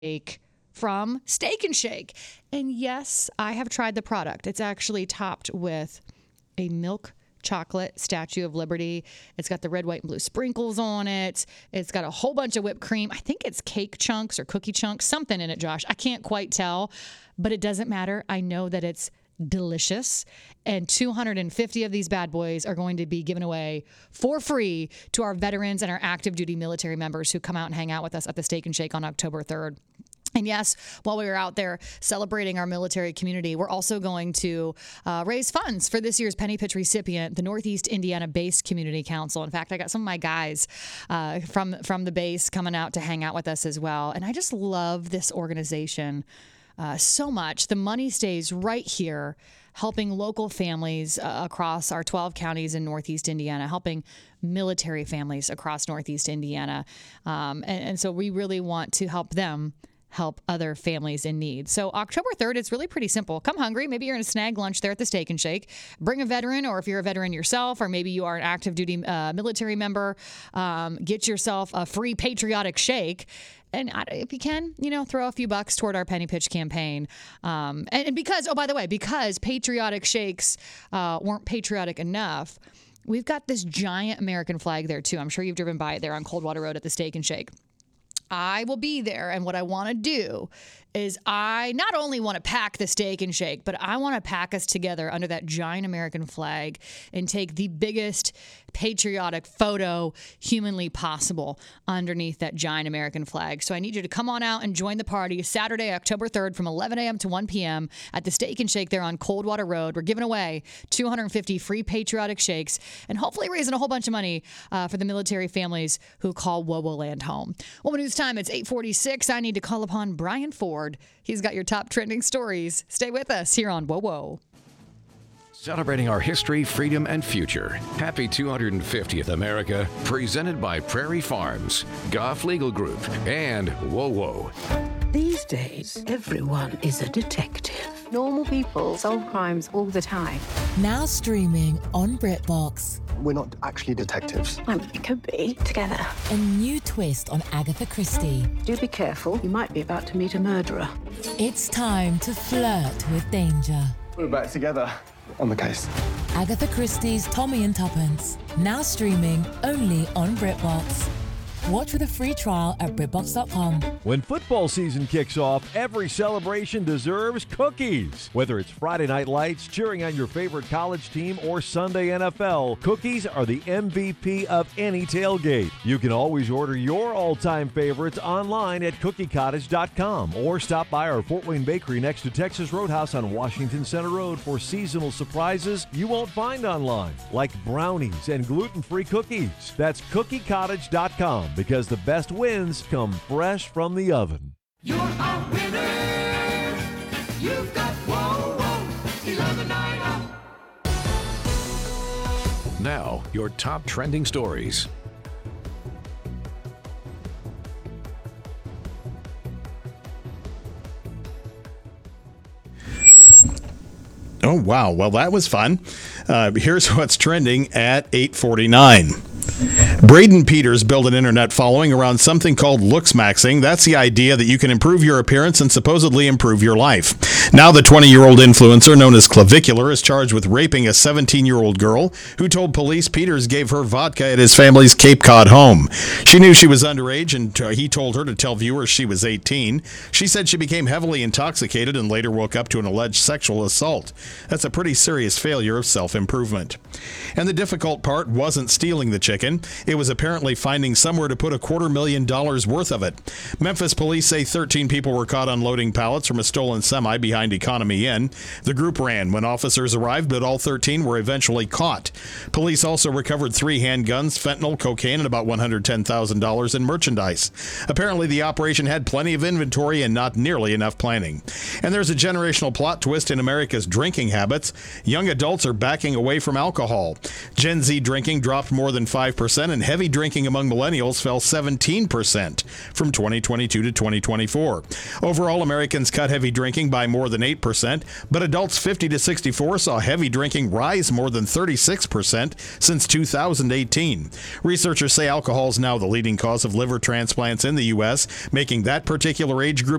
shake from Steak and Shake. And yes, I have tried the product. It's actually topped with a milk chocolate Statue of Liberty. It's got the red, white, and blue sprinkles on it. It's got a whole bunch of whipped cream. I think it's cake chunks or cookie chunks, something in it, Josh. I can't quite tell, but it doesn't matter. I know that it's delicious, and 250 of these bad boys are going to be given away for free to our veterans and our active duty military members who come out and hang out with us at the Steak and Shake on October 3rd. And yes, while we were out there celebrating our military community, we're also going to raise funds for this year's Penny Pitch recipient, the Northeast Indiana Base Community Council. In fact, I got some of my guys from the base coming out to hang out with us as well. And I just love this organization so much. The money stays right here, helping local families across our 12 counties in Northeast Indiana, helping military families across Northeast Indiana. And so we really want to help them help other families in need. So October 3rd, it's really pretty simple. Come hungry. Maybe you're going to snag lunch there at the Steak and Shake. Bring a veteran, or if you're a veteran yourself, or maybe you are an active duty military member, get yourself a free patriotic shake. And if you can, throw a few bucks toward our Penny Pitch campaign. And because, oh, by the way, because patriotic shakes weren't patriotic enough, we've got this giant American flag there, too. I'm sure you've driven by it there on Coldwater Road at the Steak and Shake. I will be there, and what I want to do is I not only want to pack the Steak and Shake, but I want to pack us together under that giant American flag and take the biggest patriotic photo humanly possible underneath that giant American flag. So I need you to come on out and join the party Saturday, October 3rd from 11 a.m. to 1 p.m. at the Steak and Shake there on Coldwater Road. We're giving away 250 free patriotic shakes and hopefully raising a whole bunch of money for the military families who call WOWO Land home. Well, news time, it's 8:46. I need to call upon Brian Ford. He's got your top trending stories. Stay with us here on WOWO. Celebrating our history, freedom, and future. Happy 250th America, presented by Prairie Farms, Goff Legal Group, and WOWO. These days, everyone is a detective. Normal people solve crimes all the time. Now streaming on BritBox. We're not actually detectives. We could be together. A new twist on Agatha Christie. Do be careful. You might be about to meet a murderer. It's time to flirt with danger. We're back together on the case. Agatha Christie's Tommy and Tuppence. Now streaming only on BritBox. Watch with a free trial at BritBox.com. When football season kicks off, every celebration deserves cookies. Whether it's Friday Night Lights, cheering on your favorite college team, or Sunday NFL, cookies are the MVP of any tailgate. You can always order your all-time favorites online at cookiecottage.com or stop by our Fort Wayne Bakery next to Texas Roadhouse on Washington Center Road for seasonal surprises you won't find online, like brownies and gluten-free cookies. That's cookiecottage.com. Because the best wins come fresh from the oven. You're a winner. You've got WOWO. 11 Now, your top trending stories. Oh, wow. Well, that was fun. Here's what's trending at 8:49. Braden Peters built an internet following around something called looks maxing. That's the idea that you can improve your appearance and supposedly improve your life. Now the 20-year-old influencer known as Clavicular is charged with raping a 17-year-old girl who told police Peters gave her vodka at his family's Cape Cod home. She knew she was underage, and he told her to tell viewers she was 18. She said she became heavily intoxicated and later woke up to an alleged sexual assault. That's a pretty serious failure of self-improvement. And the difficult part wasn't stealing the chicken. It was apparently finding somewhere to put $250,000 worth of it. Memphis police say 13 people were caught unloading pallets from a stolen semi behind Economy Inn. The group ran when officers arrived, but all 13 were eventually caught. Police also recovered 3 handguns, fentanyl, cocaine, and about $110,000 in merchandise. Apparently, the operation had plenty of inventory and not nearly enough planning. And there's a generational plot twist in America's drinking habits. Young adults are backing away from alcohol. Gen Z drinking dropped more than 5%, and heavy drinking among millennials fell 17% from 2022 to 2024. Overall, Americans cut heavy drinking by more than than 8%, but adults 50 to 64 saw heavy drinking rise more than 36% since 2018. Researchers say alcohol is now the leading cause of liver transplants in the U.S., making that particular age group